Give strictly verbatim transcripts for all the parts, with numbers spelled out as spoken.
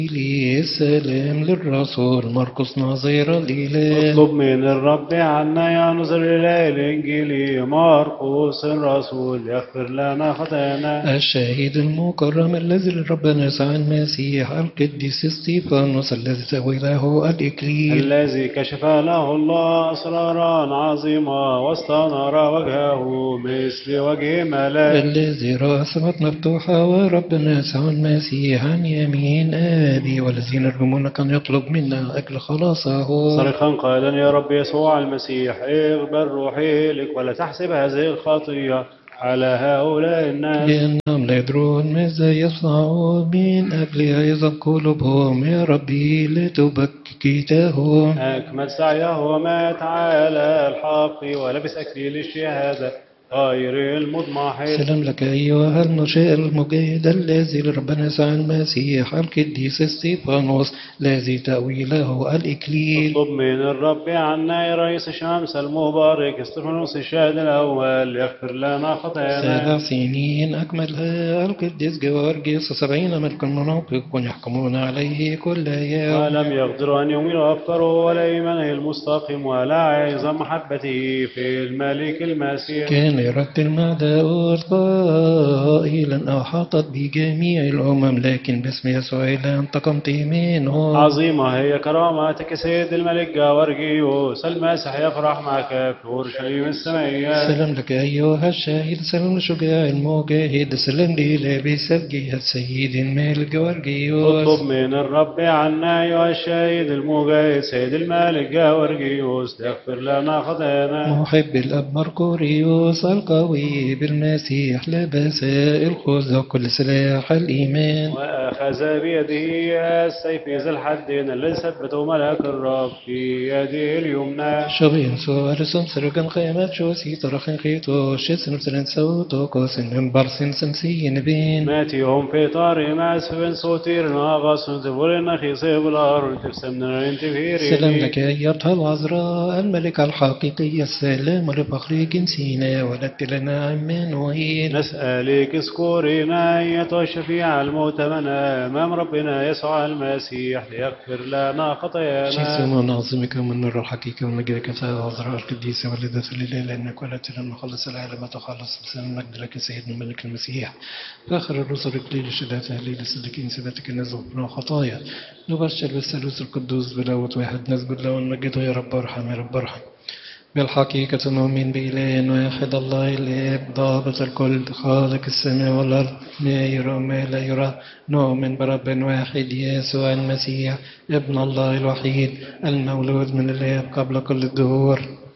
السلام للرسول مرقس نظير الإله. اطلب من الرب عنا يا نظر إلى الإنجيل مرقس الرسول يغفر لنا خطايانا. الشهيد المكرم الذي لربنا يسوع المسيح القديس استيفانوس الذي سوي له الإكليل. الذي كشف له الله أسرارا عظيمة واستنار وجهه مثل وجه ملاك. الذي رأى السماء مفتوحة وربنا يسوع المسيح عن يمين آبي والذين يرجمونك أن يطلب منا أجل خلاصه. صرخا قائلا يا رب يسوع المسيح اقبل روحي لك ولا تحسب هذه الخطية على هؤلاء الناس، لأنهم لا يدرون ماذا يصنعون. من أجل أيضا قلوبهم يا ربي لتبكتهم. أكمل سعيه ومات على الحق ولبس أكليل الشهادة غير المضمحل. سلام لك أيها المشاعر المجاهد الذي لربنا يسوع المسيح القديس استيفانوس الذي تأويله الإكليل. اطلب من الرب عنا يا رئيس الشمس المبارك استفانوس الشاهد الأول يغفر لنا خطايانا. سبع سنين أكملها القديس جوارجيس وسبعين ملكا مناطق يحكمون عليه كل يوم. ولم يقدروا أن يميلوا أفكاره ولا إيمانه المستقيم ولا عظم محبته في الملك المسيح. كان يرتل مع داود قائلا أحاطت بجميع الأمم لكن باسم يسوع لا انتقمت منه. عظيمة هي كرامتك سيد الملك جاورجيوس المسيح يفرح معك في أورشليم السمائية. سلام لك أيها الشاهد سلام الشجاع المجاهد سلام لي لابس الجهاد سيد الملك جاورجيوس. اطلب من الرب عنا أيها الشاهد المجاهد سيد الملك جاورجيوس ليغفر لنا خطايانا. محب الأب مرقوريوس القوي بالمسيح لبس الخوذ وكل سلاح الإيمان. وأخذ بيده السيف ذي الحدين الذي ثبته ملك الرب في يده اليمنى. شبين سوارسم سرقن قيمت شوسي طرخن خيطو شسن بسرن سوتو كوسن من برسن سمسين بين. ماتيهم في طاري ماسفن صوتير ناغس تبولنا خيصي بالأرض تفسمنا انتفيري. سلام لك أيتها العذراء الملك الحقيقي السلام لفخر جنسينا ولدت لنا عمان وهين. نسألك اذكرنا أيتها الشفيع المؤتمنة أمام ربنا يسوع المسيح ليغفر لنا خطايانا. شيسون عظيمك من نور الحقيقة ومجدك العذراء القديسة والدة الإله لأنك ولدت لنا مخلص العالم وتخلص بسم المجد لك سيدنا الملك المسيح. فآخر الرسل إكليل الشهادة أهلي لصدقين ثباتك النزل من خطايا نبشر بالثالوث القدوس بلاوة واحد نسجد له ونمجده يا رب ارحم يا رب ارحم. بالحقيقة نؤمن بإله واحد الله الآب ضابط الكل خالق السماء والأرض ما يرى ما لا يرى. نؤمن برب واحد يسوع المسيح ابن الله الوحيد المولود من الآب قبل كل الدهور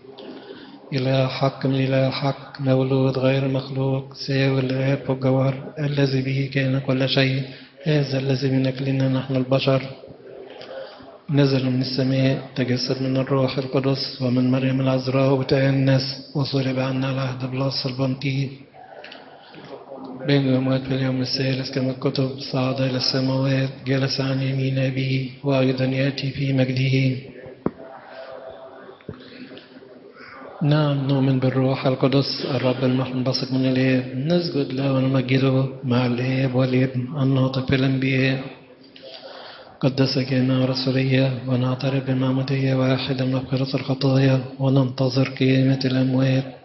إله حق من إله حق مولود غير مخلوق ساوي الآب والجوهر الذي به كان كل شيء. هذا الذي من أجلنا نحن البشر نزل من السماء تجسد من الروح القدس ومن مريم العذراء وتأنس وصلب عنا على عهد بلاس البنطي بين الأموات في اليوم الثالث كما الكتب صعد إلى السماوات جلس عن يمين أبيه وأيضا يأتي في مجده. نعم نؤمن بالروح القدس الرب المنبثق من الآب نسجد له ونمجده مع الآب والابن الناطق في الأنبياء. قدسك جميع رسولية ونعترف بمعمودية واحدة من مغفرة الخطايا وننتظر قيامة الأموات